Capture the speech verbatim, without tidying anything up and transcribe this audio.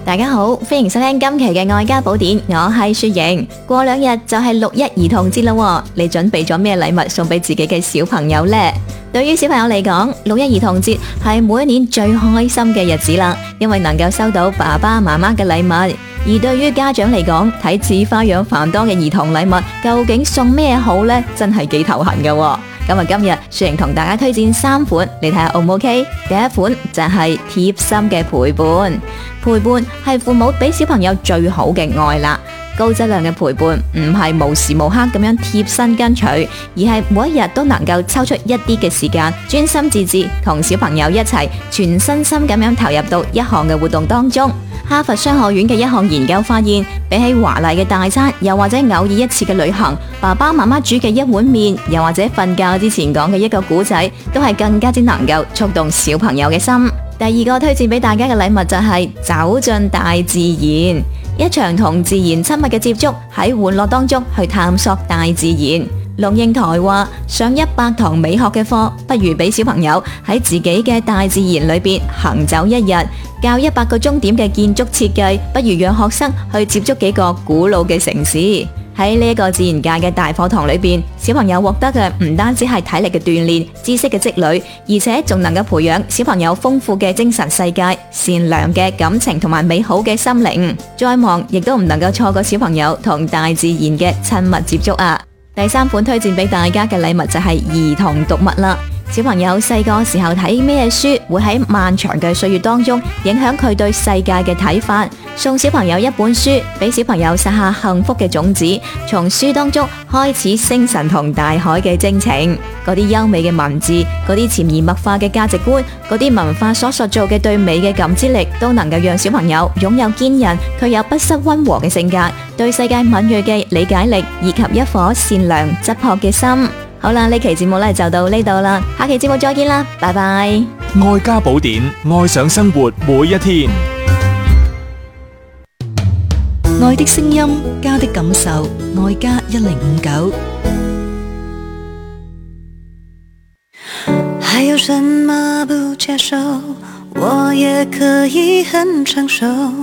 大家好，歡迎收聽今期嘅愛家寶典，我係雪瑩。過兩日就係六一兒童節啦，你準備咗咩禮物送俾自己嘅小朋友呢？對於小朋友嚟講，六一兒童節係每一年最開心嘅日子啦，因為能夠收到爸爸媽媽嘅禮物。而對於家長嚟講，睇似花樣繁多嘅兒童禮物，究竟送咩好呢？真係幾頭痕㗎。咁啊，今日雪瑩同大家推薦三款，你睇下 O 唔 OK？第一款就係貼心嘅陪伴，陪伴係父母俾小朋友最好嘅愛啦。高質量嘅陪伴唔係無時無刻咁樣貼身跟隨，而係每一日都能夠抽出一啲嘅時間，專心致志同小朋友一齊全身心咁樣投入到一項嘅活動當中。哈佛商學院嘅一項研究發現，比起華麗嘅大餐，又或者偶爾一次嘅旅行，爸爸媽媽煮嘅一碗麵，又或者瞓覺之前講嘅一個故仔，都係更加之能夠觸動小朋友嘅心。第二個推薦俾大家嘅禮物就係走進大自然，一場同自然親密嘅接觸，喺玩樂當中去探索大自然。龍應台話，上一百堂美學嘅課，不如俾小朋友喺自己嘅大自然裏邊行走一日；教一百個鐘點嘅建築設計，不如讓學生去接觸幾個古老嘅城市。喺呢一個自然界嘅大課堂裏邊，小朋友獲得嘅唔單止係體力嘅鍛煉、知識嘅積累，而且仲能夠培養小朋友豐富嘅精神世界、善良嘅感情同埋美好嘅心靈。再忙亦都唔能夠錯過小朋友同大自然嘅親密接觸啊！第三款推薦俾大家嘅禮物就係兒童讀物啦。小朋友細個時候睇咩書，會喺漫長嘅歲月當中影響佢對世界嘅睇法。送小朋友一本書，俾小朋友撒下幸福嘅種子，從書當中開始星辰同大海嘅征程。嗰啲優美嘅文字，嗰啲潛移默化嘅價值觀，嗰啲文化所塑造嘅對美嘅感知力，都能夠讓小朋友擁有堅韌卻又不失溫和嘅性格，對世界敏銳嘅理解力，以及一顆善良質樸嘅心。好啦，呢期節目咧就到呢度啦，下期節目再見啦，拜拜。 愛家寶典，愛上生活每一天。 愛的聲音，家的感受，愛家一零五九。 還有什麼不接受，我也可以很承受。